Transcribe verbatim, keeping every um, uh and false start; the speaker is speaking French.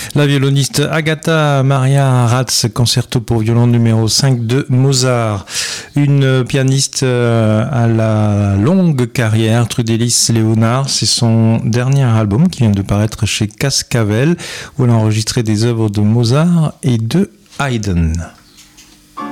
La violoniste Agatha Maria Ratz, concerto pour violon numéro cinq de Mozart. Une pianiste à la longue carrière, Trudeliis Leonard, c'est son dernier album qui vient de paraître chez Cascavell, où elle a enregistré des œuvres de Mozart et de Haydn.